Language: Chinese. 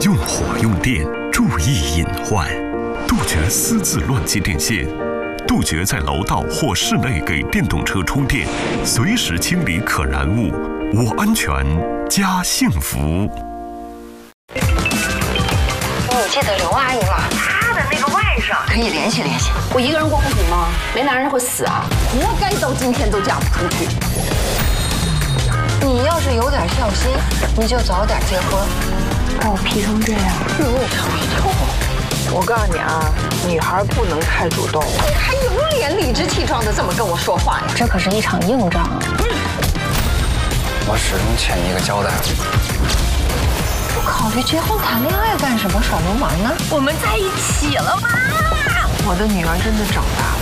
用火用电，注意隐患，杜绝私自乱接电线，杜绝在楼道或室内给电动车充电，随时清理可燃物。我安全，家幸福。 你记得刘阿姨吗？她的那个外甥可以联系联系。 我一个人过不行吗？没男人会死啊！活该到今天都嫁不出去。 你要是有点孝心，你就早点结婚。 把我劈成这样， 我告诉你啊，女孩不能太主动。 你还有脸理直气壮的这么跟我说话呀？ 这可是一场硬仗啊！ 我始终欠你一个交代。 不考虑结婚谈恋爱干什么？耍流氓呢？ 我们在一起了吗？ 我的女儿真的长大了。